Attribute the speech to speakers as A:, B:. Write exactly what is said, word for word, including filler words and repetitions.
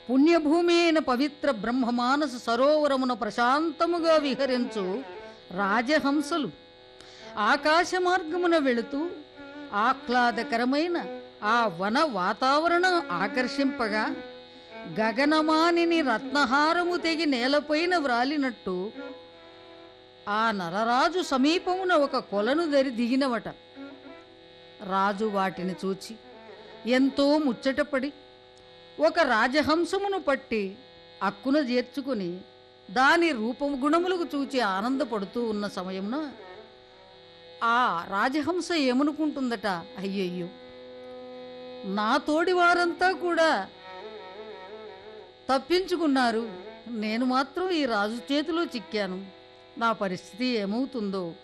A: పుణ్యభూమి అయిన పవిత్ర బ్రహ్మమానస సరోవరమున ప్రశాంతముగా విహరించు రాజహంసలు ఆకాశ మార్గమున వెళుతూ ఆహ్లాదకరమైన ఆ వన వాతావరణం ఆకర్షింపగా గగనమానిని రత్నహారము తెగి నేలపైన వ్రాలినట్టు ఆ నరరాజు సమీపమున ఒక కొలను దరి దిగినవట. రాజు వాటిని చూచి ఎంతో ముచ్చటపడి ఒక రాజహంసమును పట్టి అక్కున చేర్చుకుని దాని రూపము గుణములకు చూచి ఆనందపడుతూ ఉన్న సమయమున ఆ రాజహంస ఏమనుకుంటుందట, అయ్యయ్యో, నా తోడి వారంతా కూడా తప్పించుకున్నారు, నేను మాత్రం ఈ రాజు చేతిలో చిక్కాను, నా పరిస్థితి ఏమవుతుందో